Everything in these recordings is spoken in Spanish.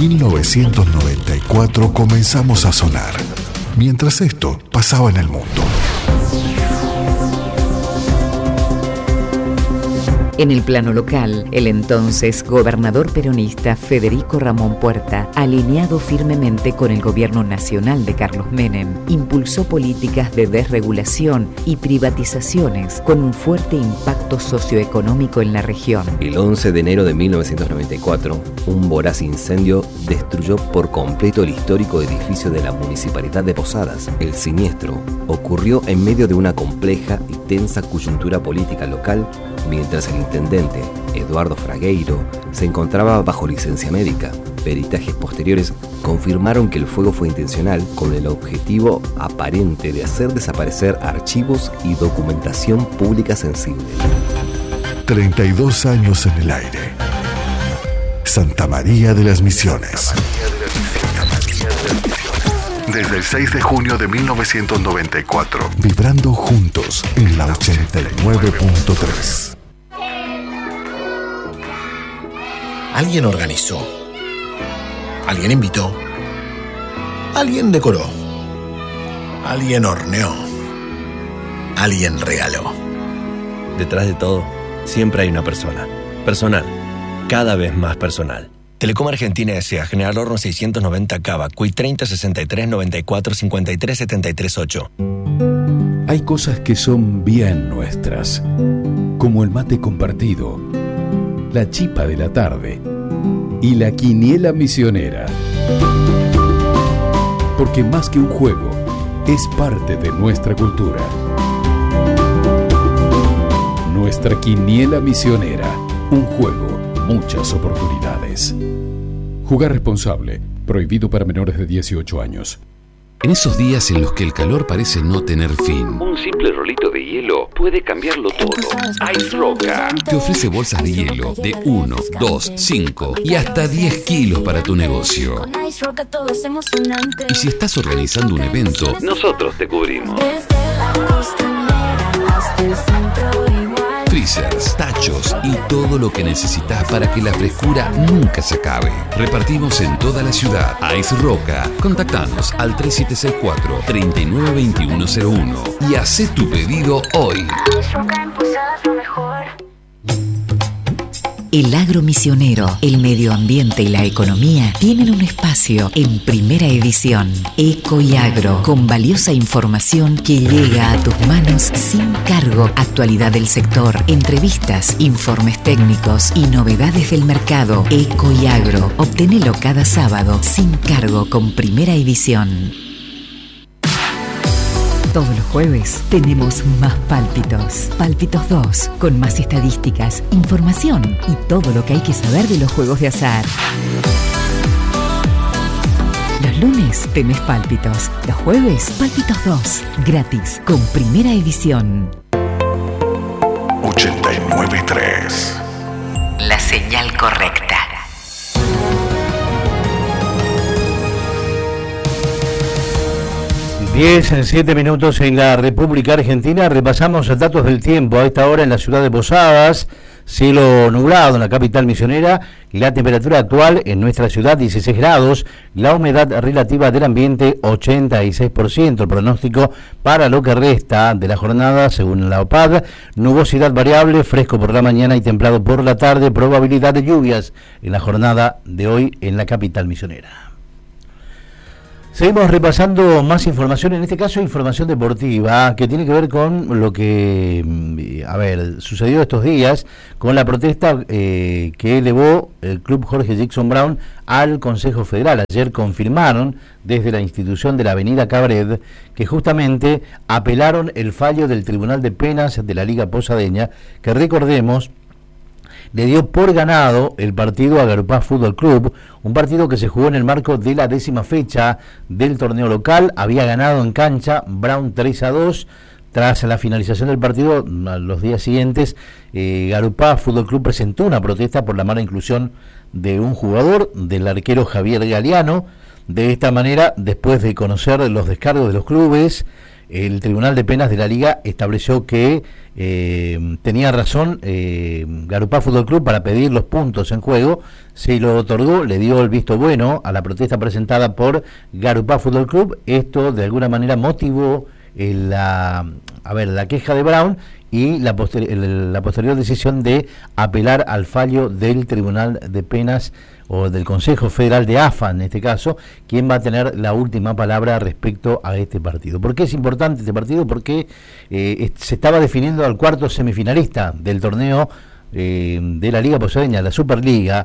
1994 comenzamos a sonar, mientras esto pasaba en el mundo. En el plano local, el entonces gobernador peronista Federico Ramón Puerta, alineado firmemente con el gobierno nacional de Carlos Menem, impulsó políticas de desregulación y privatizaciones con un fuerte impacto socioeconómico en la región. El 11 de enero de 1994, un voraz incendio destruyó por completo el histórico edificio de la Municipalidad de Posadas. El siniestro ocurrió en medio de una compleja y tensa coyuntura política local, mientras el intendente Eduardo Fragueiro se encontraba bajo licencia médica. Peritajes posteriores confirmaron que el fuego fue intencional, con el objetivo aparente de hacer desaparecer archivos y documentación pública sensible. 32 años en el aire. Santa María de las Misiones. Desde el 6 de junio de 1994, vibrando juntos en la 89.3. Alguien organizó, alguien invitó, alguien decoró, alguien horneó, alguien regaló. Detrás de todo, siempre hay una persona. Personal, cada vez más personal. Telecom Argentina S.A. General Horno 690 Cava, CUI 30 63 94 53 73 8. Hay cosas que son bien nuestras, como el mate compartido, la chipa de la tarde y la quiniela misionera. Porque más que un juego, es parte de nuestra cultura. Nuestra quiniela misionera, un juego, muchas oportunidades. Jugar responsable, prohibido para menores de 18 años. En esos días en los que el calor parece no tener fin, un simple rolito de hielo puede cambiarlo todo. Ice Roca te ofrece bolsas de hielo de 1, 2, 5 y hasta 10 kilos para tu negocio. Y si estás organizando un evento, nosotros te cubrimos. Freezers, tachos y todo lo que necesitas para que la frescura nunca se acabe. Repartimos en toda la ciudad. Ice Roca. Contactanos al 3764-392101 y hacé tu pedido hoy. El agro misionero, el medio ambiente y la economía tienen un espacio en Primera Edición. Eco y Agro, con valiosa información que llega a tus manos sin cargo. Actualidad del sector, entrevistas, informes técnicos y novedades del mercado. Eco y Agro, obténelo cada sábado sin cargo con Primera Edición. Todos los jueves tenemos más Pálpitos. Pálpitos 2, con más estadísticas, información y todo lo que hay que saber de los juegos de azar. Los lunes tenés Pálpitos. Los jueves, Pálpitos 2, gratis, con Primera Edición. 89.3. La señal correcta. 10 en 7 minutos en la República Argentina. Repasamos datos del tiempo a esta hora en la ciudad de Posadas. Cielo nublado en la capital misionera. La temperatura actual en nuestra ciudad 16 grados. La humedad relativa del ambiente 86%. El pronóstico para lo que resta de la jornada según la OPAD: nubosidad variable, fresco por la mañana y templado por la tarde. Probabilidad de lluvias en la jornada de hoy en la capital misionera. Seguimos repasando más información, en este caso información deportiva, que tiene que ver con lo que, sucedió estos días, con la protesta que elevó el Club Jorge Jackson Brown al Consejo Federal. Ayer confirmaron desde la institución de la Avenida Cabred que justamente apelaron el fallo del Tribunal de Penas de la Liga Posadeña, que recordemos, le dio por ganado el partido a Garupá Fútbol Club, un partido que se jugó en el marco de la 10ª fecha del torneo local. Había ganado en cancha Brown 3-2. Tras la finalización del partido, los días siguientes, Garupá Fútbol Club presentó una protesta por la mala inclusión de un jugador, del arquero Javier Galeano. De esta manera, después de conocer los descargos de los clubes, el Tribunal de Penas de la Liga estableció que tenía razón Garupá Fútbol Club para pedir los puntos en juego, se lo otorgó, le dio el visto bueno a la protesta presentada por Garupá Fútbol Club. Esto de alguna manera motivó la queja de Brown y la posterior decisión de apelar al fallo del Tribunal de Penas o del Consejo Federal de AFA, en este caso, quien va a tener la última palabra respecto a este partido. ¿Por qué es importante este partido? Porque se estaba definiendo al cuarto semifinalista del torneo de la Liga Posadeña, la Superliga,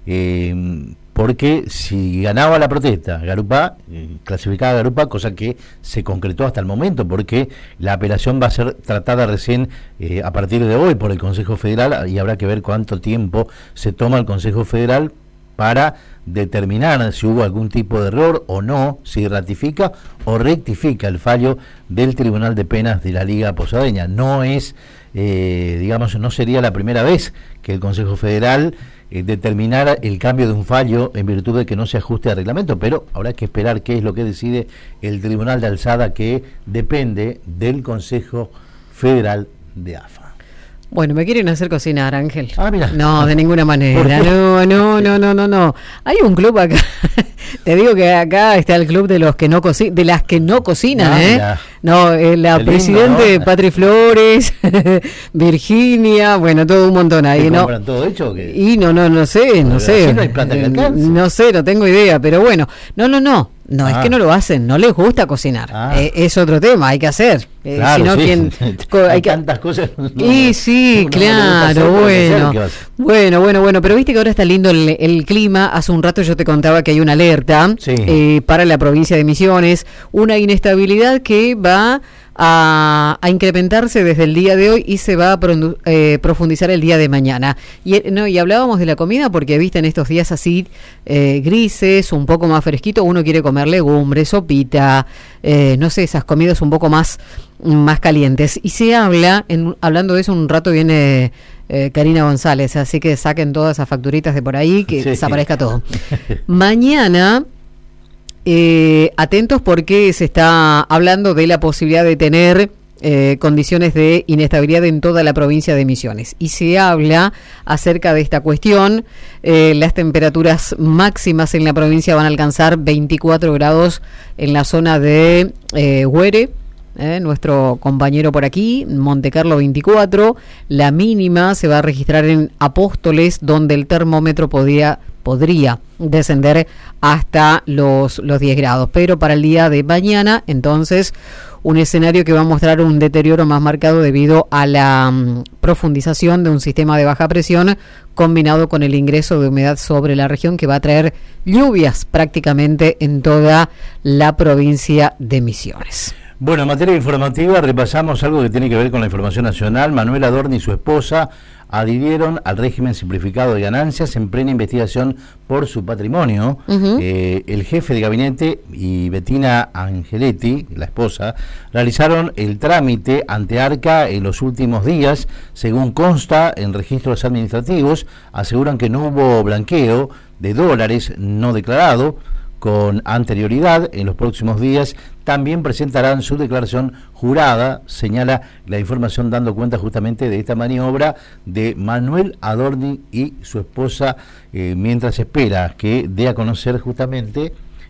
porque si ganaba la protesta Garupá, clasificaba a Garupá, cosa que se concretó hasta el momento, porque la apelación va a ser tratada recién a partir de hoy por el Consejo Federal, y habrá que ver cuánto tiempo se toma el Consejo Federal para determinar si hubo algún tipo de error o no, si ratifica o rectifica el fallo del Tribunal de Penas de la Liga Posadeña. No es, no sería la primera vez que el Consejo Federal determinara el cambio de un fallo en virtud de que no se ajuste al reglamento, pero habrá que esperar qué es lo que decide el Tribunal de Alzada, que depende del Consejo Federal de AFA. Bueno, me quieren hacer cocinar, Ángel. Mira. No, de ninguna manera. No. Hay un club acá. Te digo que acá está el club de los que no de las que no cocinan, Mira. No, la presidente, ¿no? Patri Flores, Virginia, bueno, todo un montón ahí, ¿no? ¿Compran todo hecho o qué? Y no sé. ¿No hay plata que alcance? No sé, no tengo idea, pero bueno. No, es que no lo hacen, no les gusta cocinar. Es otro tema, hay que hacer. Claro, sino sí. hay tantas cosas. Y sí, claro, bueno, pero viste que ahora está lindo el clima. Hace un rato yo te contaba que hay una alerta para la provincia de Misiones, una inestabilidad que va a incrementarse desde el día de hoy y se va a profundizar el día de mañana. Y hablábamos de la comida porque, viste, en estos días así grises, un poco más fresquito, uno quiere comer legumbres, sopita, esas comidas un poco más calientes. Y se hablando de eso, un rato viene Karina González, así que saquen todas esas facturitas de por ahí, que desaparezca todo. Mañana atentos porque se está hablando de la posibilidad de tener condiciones de inestabilidad en toda la provincia de Misiones, y se habla acerca de esta cuestión. Las temperaturas máximas en la provincia van a alcanzar 24 grados en la zona de Güere, nuestro compañero por aquí, Montecarlo 24, la mínima se va a registrar en Apóstoles, donde el termómetro podría descender hasta los 10 grados, pero para el día de mañana, entonces, un escenario que va a mostrar un deterioro más marcado debido a la profundización de un sistema de baja presión combinado con el ingreso de humedad sobre la región, que va a traer lluvias prácticamente en toda la provincia de Misiones. Bueno, en materia informativa repasamos algo que tiene que ver con la información nacional. Manuel Adorni y su esposa adhirieron al régimen simplificado de ganancias en plena investigación por su patrimonio. El jefe de gabinete y Bettina Angeletti, la esposa, realizaron el trámite ante ARCA en los últimos días. Según consta en registros administrativos, aseguran que no hubo blanqueo de dólares no declarado con anterioridad. En los próximos días también presentarán su declaración jurada, señala la información, dando cuenta justamente de esta maniobra de Manuel Adorni y su esposa, mientras espera que dé a conocer justamente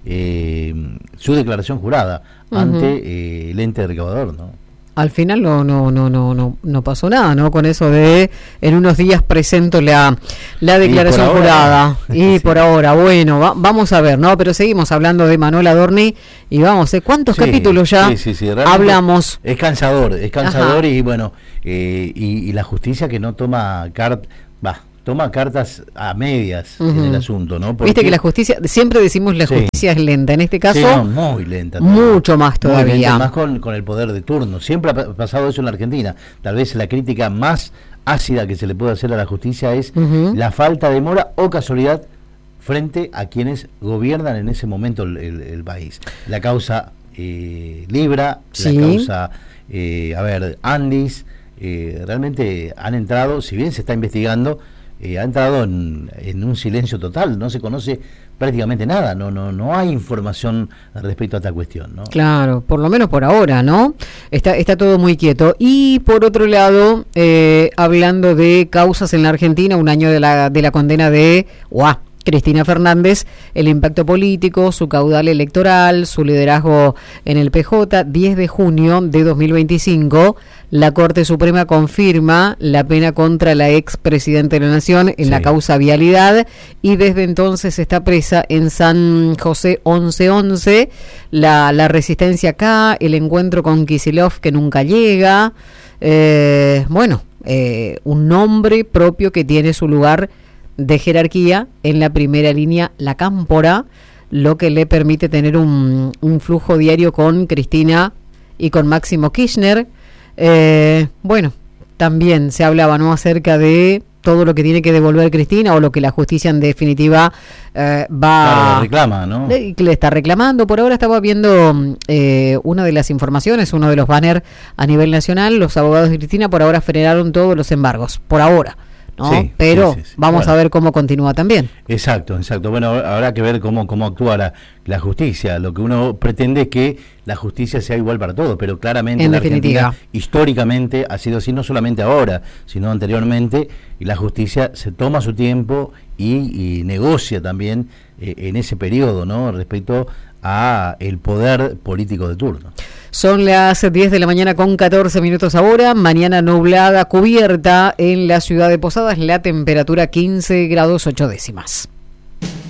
su declaración jurada ante el ente recaudador, ¿no? Al final no pasó nada, ¿no? Con eso de en unos días presento la declaración jurada. Y por ahora, bueno, vamos a ver, ¿no? Pero seguimos hablando de Manuel Adorni y vamos, ¿cuántos capítulos ya hablamos? Es cansador. Y bueno, y la justicia que no toma toma cartas a medias en el asunto, ¿no? Porque viste que la justicia, siempre decimos la justicia es lenta, en este caso muy lenta, mucho más todavía, muy lenta, más con el poder de turno. Siempre ha pasado eso en la Argentina. Tal vez la crítica más ácida que se le puede hacer a la justicia es la falta de demora o casualidad frente a quienes gobiernan en ese momento el país. La causa Libra, la causa Andis, realmente han entrado, si bien se está investigando, ha entrado en un silencio total, no se conoce prácticamente nada, no hay información respecto a esta cuestión, ¿no? Claro, por lo menos por ahora, ¿no? Está todo muy quieto. Y por otro lado, hablando de causas en la Argentina, un año de la condena de Cristina Fernández, el impacto político, su caudal electoral, su liderazgo en el PJ. 10 de junio de 2025, la Corte Suprema confirma la pena contra la expresidenta de la Nación en la causa Vialidad, y desde entonces está presa en San José 1111. La resistencia acá, el encuentro con Kicillof que nunca llega. Un nombre propio que tiene su lugar de jerarquía en la primera línea, la Cámpora, lo que le permite tener un flujo diario con Cristina y con Máximo Kirchner. También se hablaba, ¿no?, acerca de todo lo que tiene que devolver Cristina, o lo que la justicia en definitiva reclama, ¿no? Le está reclamando. Por ahora estaba viendo una de las informaciones, uno de los banners a nivel nacional. Los abogados de Cristina por ahora frenaron todos los embargos, por ahora, ¿no? Sí, pero sí. vamos a ver cómo continúa también. Exacto. Bueno, habrá que ver cómo actúa la justicia. Lo que uno pretende es que la justicia sea igual para todos, pero claramente en la Argentina históricamente ha sido así, no solamente ahora, sino anteriormente, y la justicia se toma su tiempo y negocia también en ese periodo, ¿no?, respecto a el poder político de turno. Son las 10 de la mañana con 14 minutos ahora. Mañana nublada, cubierta en la ciudad de Posadas. La temperatura 15 grados 8 décimas.